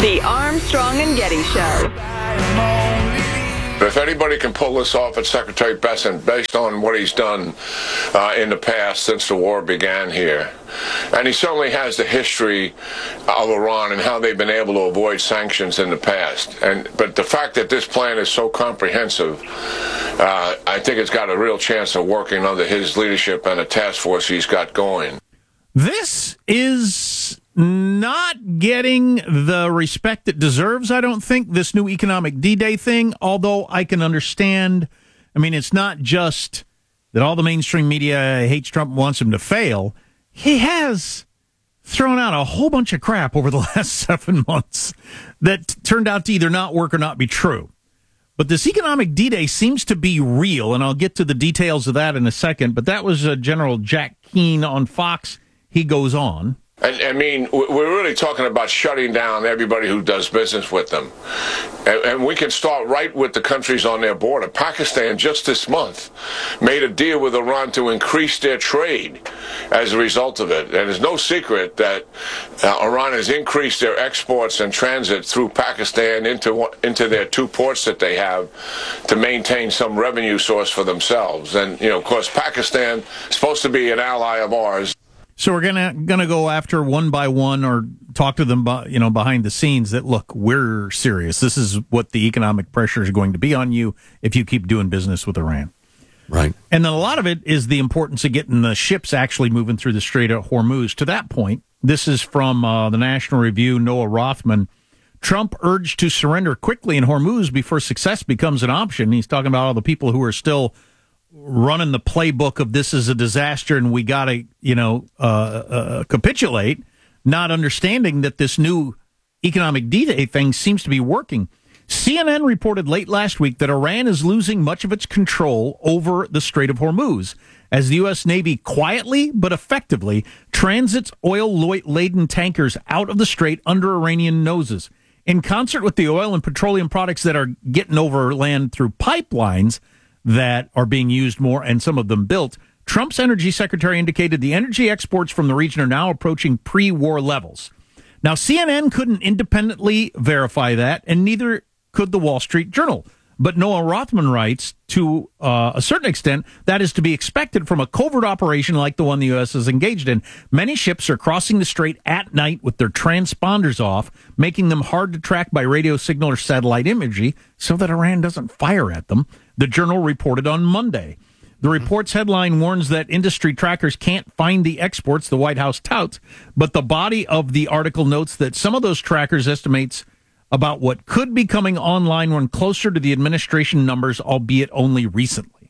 The Armstrong and Getty Show. If anybody can pull this off, it's Secretary Bessent, based on what he's done in the past since the war began here. And he certainly has the history of Iran and how they've been able to avoid sanctions in the past. But the fact that this plan is so comprehensive, I think it's got a real chance of working under his leadership and a task force he's got going. This is not getting the respect it deserves, I don't think, this new economic D-Day thing, although I can understand. I mean, it's not just that all the mainstream media hates Trump and wants him to fail. He has thrown out a whole bunch of crap over the last 7 months that turned out to either not work or not be true. But this economic D-Day seems to be real, and I'll get to the details of that in a second. But that was General Jack Keane on Fox. He goes on. And I mean, we're really talking about shutting down everybody who does business with them. And we can start right with the countries on their border. Pakistan, just this month, made a deal with Iran to increase their trade as a result of it. And it's no secret that Iran has increased their exports and transit through Pakistan into their two ports that they have to maintain some revenue source for themselves. And, you know, of course, Pakistan is supposed to be an ally of ours. So we're gonna go after one by one, or talk to them, behind the scenes. That look, we're serious. This is what the economic pressure is going to be on you if you keep doing business with Iran. Right. And then a lot of it is the importance of getting the ships actually moving through the Strait of Hormuz. To that point, this is from the National Review. Noah Rothman. Trump urged to surrender quickly in Hormuz before success becomes an option. He's talking about all the people who are still running the playbook of this is a disaster and we got to, capitulate, not understanding that this new economic D-Day thing seems to be working. CNN reported late last week that Iran is losing much of its control over the Strait of Hormuz as the U.S. Navy quietly but effectively transits oil-laden tankers out of the strait under Iranian noses. In concert with the oil and petroleum products that are getting over land through pipelines that are being used more, and some of them built, Trump's energy secretary indicated the energy exports from the region are now approaching pre-war levels. Now, CNN couldn't independently verify that, and neither could the Wall Street Journal. But Noah Rothman writes, to a certain extent, that is to be expected from a covert operation like the one the U.S. is engaged in. Many ships are crossing the strait at night with their transponders off, making them hard to track by radio signal or satellite imagery so that Iran doesn't fire at them, the Journal reported on Monday. The report's headline warns that industry trackers can't find the exports the White House touts, but the body of the article notes that some of those trackers estimates about what could be coming online when closer to the administration numbers, albeit only recently.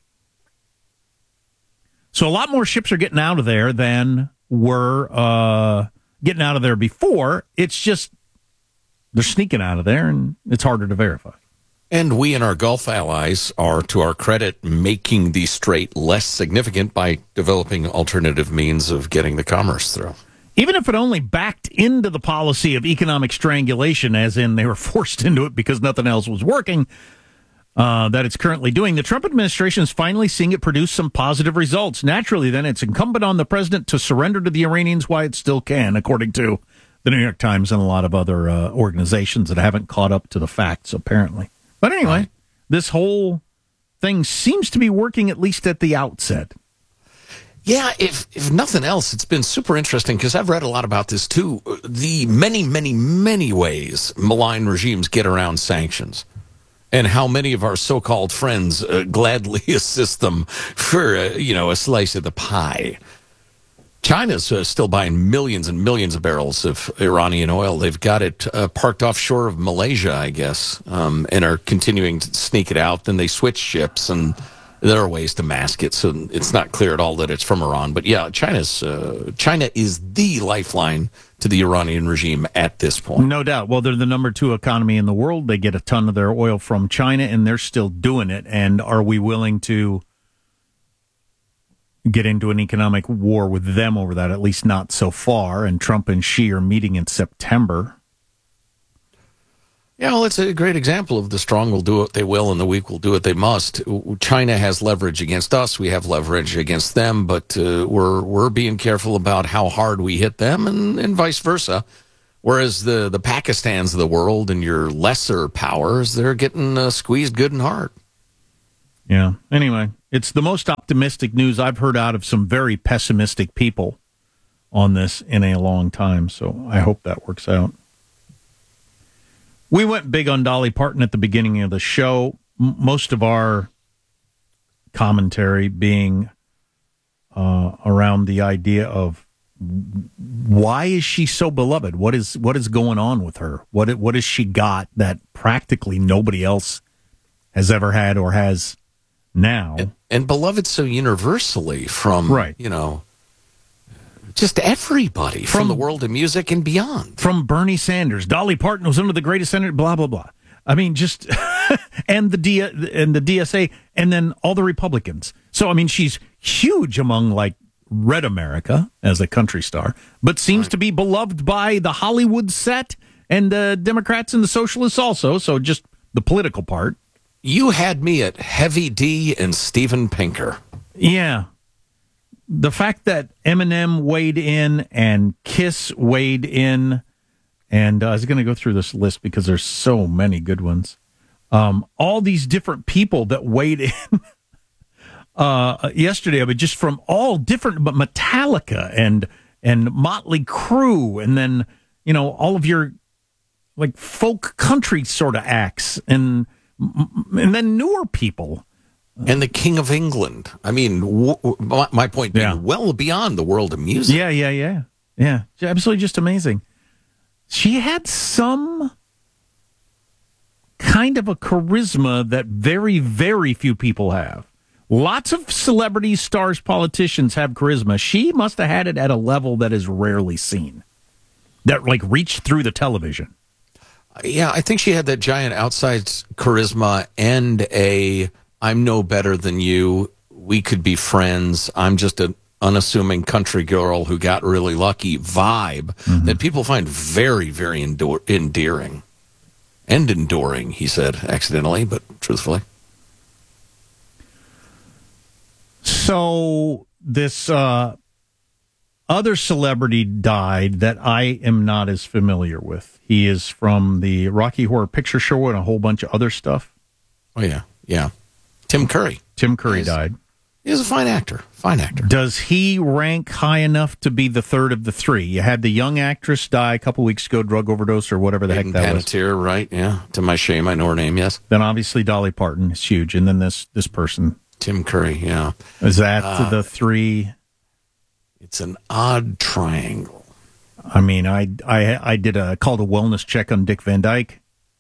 So a lot more ships are getting out of there than were getting out of there before. It's just they're sneaking out of there, and it's harder to verify. And we and our Gulf allies are, to our credit, making the strait less significant by developing alternative means of getting the commerce through. Even if it only backed into the policy of economic strangulation, as in they were forced into it because nothing else was working, that it's currently doing, the Trump administration is finally seeing it produce some positive results. Naturally, then, it's incumbent on the president to surrender to the Iranians while it still can, according to the New York Times and a lot of other organizations that haven't caught up to the facts, apparently. But anyway, this whole thing seems to be working, at least at the outset. Yeah, if nothing else, it's been super interesting because I've read a lot about this too. The many, many, many ways malign regimes get around sanctions, and how many of our so-called friends gladly assist them for a slice of the pie. China's still buying millions and millions of barrels of Iranian oil. They've got it parked offshore of Malaysia, I guess, and are continuing to sneak it out. Then they switch ships, and there are ways to mask it, so it's not clear at all that it's from Iran. But yeah, China is the lifeline to the Iranian regime at this point. No doubt. Well, they're the number 2 economy in the world. They get a ton of their oil from China, and they're still doing it. And are we willing to get into an economic war with them over that? At least not so far. And Trump and Xi are meeting in September. Yeah, well, it's a great example of the strong will do what they will and the weak will do what they must. China has leverage against us. We have leverage against them, but we're being careful about how hard we hit them and vice versa. Whereas the Pakistans of the world and your lesser powers, they're getting squeezed good and hard. Yeah. Anyway, it's the most optimistic news I've heard out of some very pessimistic people on this in a long time. So I hope that works out. We went big on Dolly Parton at the beginning of the show. Most of our commentary being around the idea of why is she so beloved? What is going on with her? What has she got that practically nobody else has ever had or has now? And beloved so universally from, right. Just everybody from the world of music and beyond. From Bernie Sanders, Dolly Parton was one of the greatest senators, blah, blah, blah. I mean, just, and the DSA, and then all the Republicans. So, I mean, she's huge among, like, Red America as a country star, but seems to be beloved by the Hollywood set and the Democrats and the socialists also, so just the political part. You had me at Heavy D and Steven Pinker. Yeah. The fact that Eminem weighed in and Kiss weighed in, and I was going to go through this list because there's so many good ones. All these different people that weighed in yesterday, I mean, just from all different, but Metallica and Motley Crue, and then, all of your, like, folk country sort of acts, and then newer people. And the King of England. I mean, my point being well beyond the world of music. Yeah. Absolutely just amazing. She had some kind of a charisma that very, very few people have. Lots of celebrities, stars, politicians have charisma. She must have had it at a level that is rarely seen, that, like, reached through the television. Yeah, I think she had that giant outside charisma and I'm no better than you. We could be friends. I'm just an unassuming country girl who got really lucky vibe that people find very, very endearing. And enduring, he said, accidentally, but truthfully. So this other celebrity died that I am not as familiar with. He is from the Rocky Horror Picture Show and a whole bunch of other stuff. Oh, yeah. Tim Curry. Tim Curry died. He's a fine actor. Does he rank high enough to be the third of the three? You had the young actress die a couple weeks ago, drug overdose or whatever the heck that was. Panettiere, right? Yeah. To my shame, I know her name, yes. Then obviously Dolly Parton is huge. And then this person. Tim Curry, yeah. Is that the three? It's an odd triangle. I mean, I did a called a wellness check on Dick Van Dyke.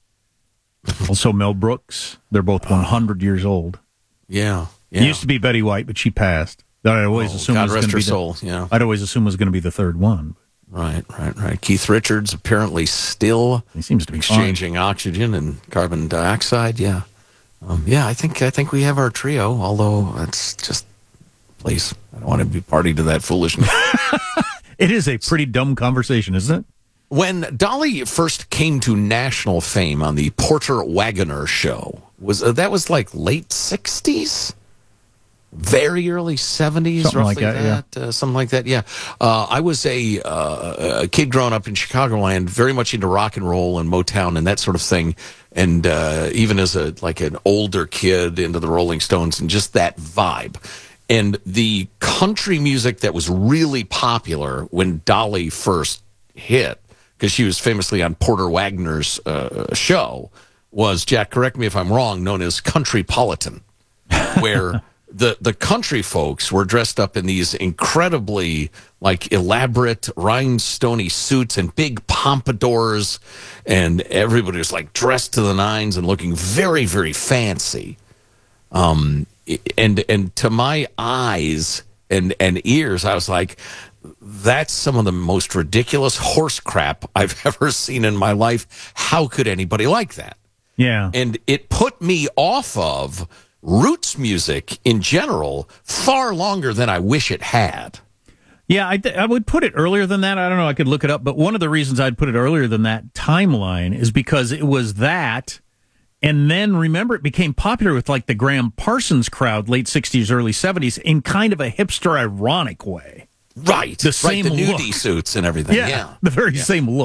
Also Mel Brooks. They're both 100 years old. Yeah. It used to be Betty White, but she passed. I always assumed God was rest going to her be soul. Yeah. I'd always assume was going to be the third one. Right. Keith Richards apparently still he seems to be exchanging oxygen and carbon dioxide. Yeah. I think we have our trio. Although it's just, please, I don't want to be party to that foolishness. It is a pretty dumb conversation, isn't it? When Dolly first came to national fame on the Porter Wagoner show, that was like late 60s? Very early 70s, something roughly like that. Something like that, yeah. I was a kid growing up in Chicagoland, very much into rock and roll and Motown and that sort of thing. And even as an older kid into the Rolling Stones and just that vibe. And the country music that was really popular when Dolly first hit, because she was famously on Porter Wagoner's show, was, Jack, correct me if I'm wrong, known as Countrypolitan, where the country folks were dressed up in these incredibly elaborate rhinestone suits and big pompadours, and everybody was dressed to the nines and looking very, very fancy. And to my eyes and ears, I was like, that's some of the most ridiculous horse crap I've ever seen in my life. How could anybody like that? Yeah. And it put me off of roots music in general far longer than I wish it had. Yeah, I would put it earlier than that. I don't know. I could look it up. But one of the reasons I'd put it earlier than that timeline is because it was that. And then, remember, it became popular with the Graham Parsons crowd, late 60s, early 70s, in kind of a hipster, ironic way. Right. The same the look. nudie suits and everything. Yeah. The very same look.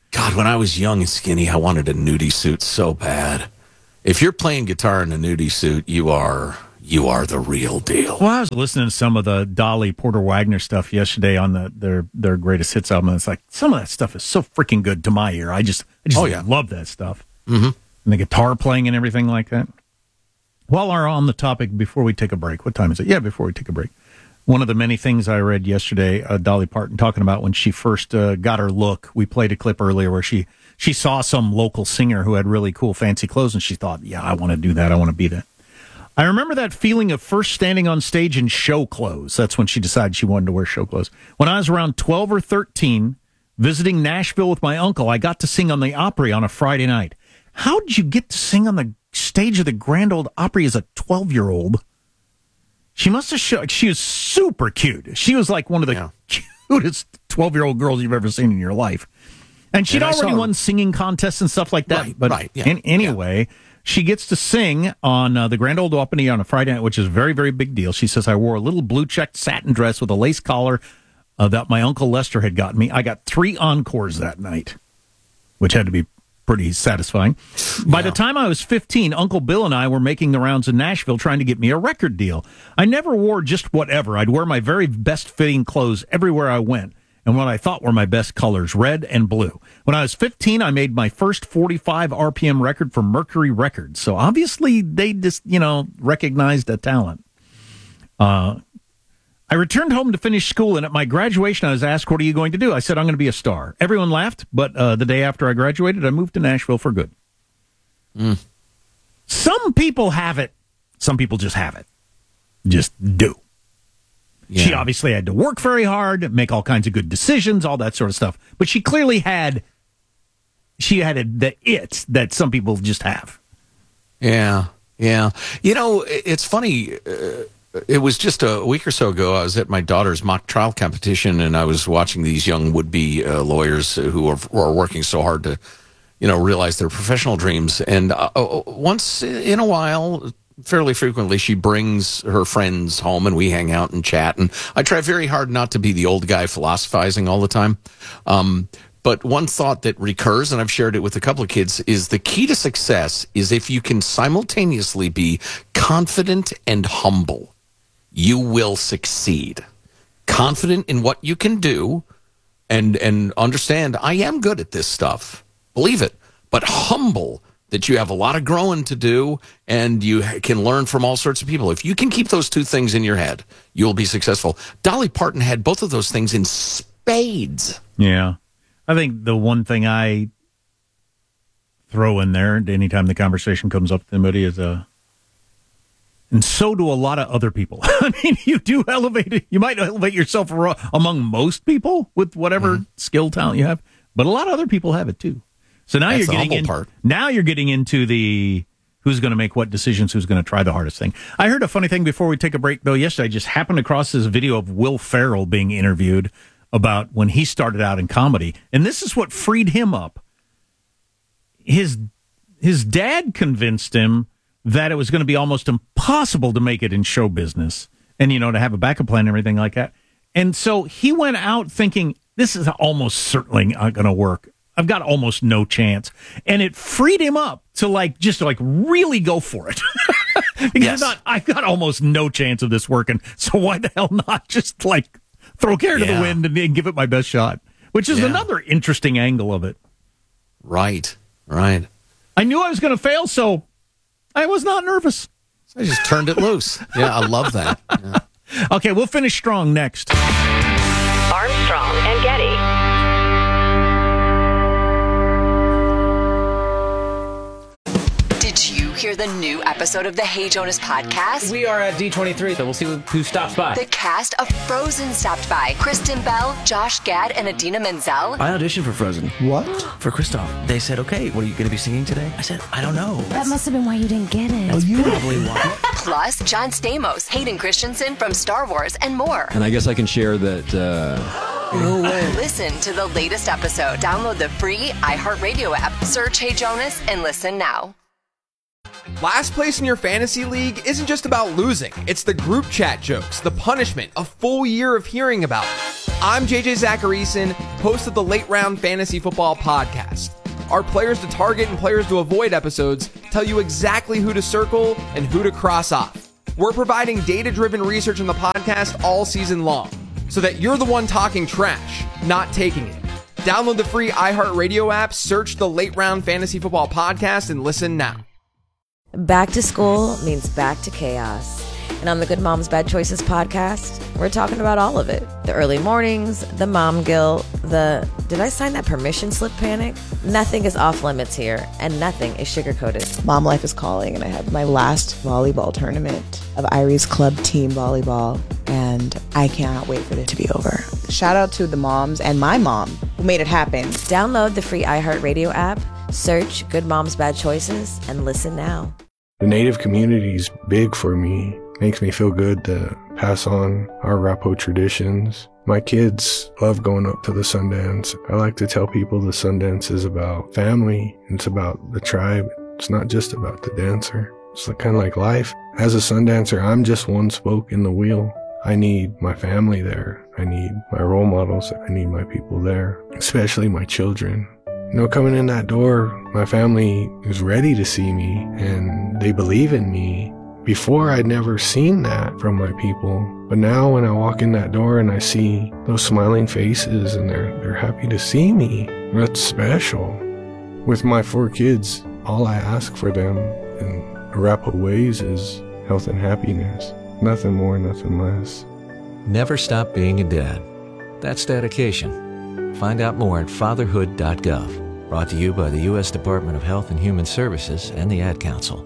God, when I was young and skinny, I wanted a nudie suit so bad. If you're playing guitar in a nudie suit, you are the real deal. Well, I was listening to some of the Dolly Porter Wagner stuff yesterday on their greatest hits album. And it's like some of that stuff is so freaking good to my ear. I just love that stuff. Mm-hmm. And the guitar playing and everything like that. While we're on the topic, before we take a break, what time is it? Yeah, before we take a break. One of the many things I read yesterday, Dolly Parton talking about when she first got her look. We played a clip earlier where she saw some local singer who had really cool fancy clothes, and she thought, yeah, I want to do that. I want to be that. I remember that feeling of first standing on stage in show clothes. That's when she decided she wanted to wear show clothes. When I was around 12 or 13, visiting Nashville with my uncle, I got to sing on the Opry on a Friday night. How did you get to sing on the stage of the Grand Ole Opry as a 12-year-old? She must have shown, she was super cute. She was like one of the cutest 12-year-old girls you've ever seen in your life. And she'd already won singing contests and stuff like that. Anyway, she gets to sing on the Grand Ole Opry on a Friday night, which is a very, very big deal. She says, I wore a little blue-checked satin dress with a lace collar that my Uncle Lester had gotten me. I got 3 encores that night, which had to be pretty satisfying. By the time I was 15, Uncle Bill and I were making the rounds in Nashville trying to get me a record deal. I never wore just whatever. I'd wear my very best fitting clothes everywhere I went, and what I thought were my best colors, red and blue. When I was 15, I made my first 45 RPM record for Mercury Records. So obviously they just, recognized a talent. I returned home to finish school, and at my graduation, I was asked, what are you going to do? I said, I'm going to be a star. Everyone laughed, but the day after I graduated, I moved to Nashville for good. Some people have it. Some people just have it. Just do. Yeah. She obviously had to work very hard, make all kinds of good decisions, all that sort of stuff. But she clearly had the it that some people just have. Yeah. It's funny. It was just a week or so ago. I was at my daughter's mock trial competition, and I was watching these young would-be lawyers who are working so hard to, realize their professional dreams. And once in a while, fairly frequently, she brings her friends home, and we hang out and chat. And I try very hard not to be the old guy philosophizing all the time. But one thought that recurs, and I've shared it with a couple of kids, is the key to success is if you can simultaneously be confident and humble. You will succeed. Confident in what you can do and understand, I am good at this stuff. Believe it. But humble that you have a lot of growing to do and you can learn from all sorts of people. If you can keep those two things in your head, you'll be successful. Dolly Parton had both of those things in spades. Yeah. I think the one thing I throw in there anytime the conversation comes up with anybody is and so do a lot of other people. I mean, you might elevate yourself among most people with whatever skill, talent you have, but a lot of other people have it too. So now you're getting into the who's going to make what decisions, who's going to try the hardest thing. I heard a funny thing before we take a break, though. Yesterday, I just happened across this video of Will Ferrell being interviewed about when he started out in comedy, and this is what freed him up. His dad convinced him that it was going to be almost impossible to make it in show business and, to have a backup plan and everything like that. And so he went out thinking, this is almost certainly not going to work. I've got almost no chance. And it freed him up to really go for it. Because I've got almost no chance of this working. So why the hell not just throw care to the wind and give it my best shot, which is another interesting angle of it. Right. I knew I was going to fail, so I was not nervous. I just turned it loose. Yeah, I love that. Yeah. Okay, we'll finish strong next. Armstrong and Getty. Did you hear the new episode of the Hey Jonas podcast? We are at D23, so we'll see who stops by. The cast of Frozen stopped by. Kristen Bell, Josh Gad, and Idina Menzel. I auditioned for Frozen. What? For Kristoff. They said, okay, what are you going to be singing today? I said, I don't know. That must have been why you didn't get it. That's probably why. Plus, John Stamos, Hayden Christensen from Star Wars, and more. And I guess I can share that... No way. Listen to the latest episode. Download the free iHeartRadio app. Search Hey Jonas and listen now. Last place in your fantasy league isn't just about losing. It's the group chat jokes, the punishment, a full year of hearing about it. I'm JJ Zacharyson, host of the Late Round Fantasy Football Podcast. Our Players to Target and Players to Avoid episodes tell you exactly who to circle and who to cross off. We're providing data-driven research in the podcast all season long, so that you're the one talking trash, not taking it. Download the free iHeartRadio app, search the Late Round Fantasy Football Podcast, and listen now. Back to school means back to chaos. And on the Good Moms Bad Choices podcast, we're talking about all of it. The early mornings, the mom guilt, the did I sign that permission slip panic? Nothing is off limits here, and nothing is sugar-coated. Mom life is calling, and I have my last volleyball tournament of Irie's club team volleyball, and I cannot wait for it to be over. Shout out to the moms and my mom who made it happen. Download the free iHeartRadio app, search Good Moms Bad Choices, and listen now. The Native community is big for me. Makes me feel good to pass on our Arapaho traditions. My kids love going up to the Sundance. I like to tell people the Sundance is about family. It's about the tribe. It's not just about the dancer. It's kind of like life. As a Sundancer, I'm just one spoke in the wheel. I need my family there. I need my role models. I need my people there, especially my children. You know, coming in that door, my family is ready to see me and they believe in me. Before, I'd never seen that from my people. But now when I walk in that door and I see those smiling faces and they're happy to see me, that's special. With my 4 kids, all I ask for them in Arapaho ways is health and happiness. Nothing more, nothing less. Never stop being a dad. That's dedication. Find out more at fatherhood.gov. Brought to you by the U.S. Department of Health and Human Services and the Ad Council.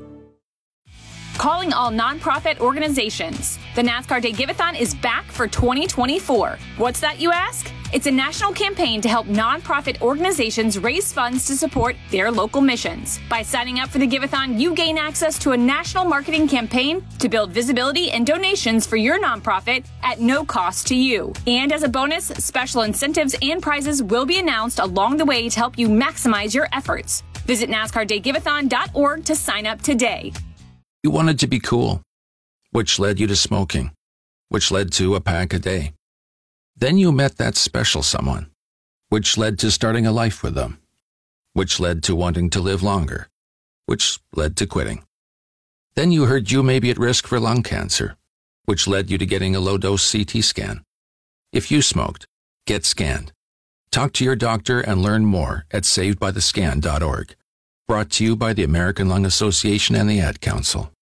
Calling all nonprofit organizations. The NASCAR Day Giveathon is back for 2024. What's that, you ask? It's a national campaign to help nonprofit organizations raise funds to support their local missions. By signing up for the Giveathon, you gain access to a national marketing campaign to build visibility and donations for your nonprofit at no cost to you. And as a bonus, special incentives and prizes will be announced along the way to help you maximize your efforts. Visit NASCARDayGiveathon.org to sign up today. You wanted to be cool, which led you to smoking, which led to a pack a day. Then you met that special someone, which led to starting a life with them, which led to wanting to live longer, which led to quitting. Then you heard you may be at risk for lung cancer, which led you to getting a low-dose CT scan. If you smoked, get scanned. Talk to your doctor and learn more at savedbythescan.org. Brought to you by the American Lung Association and the Ad Council.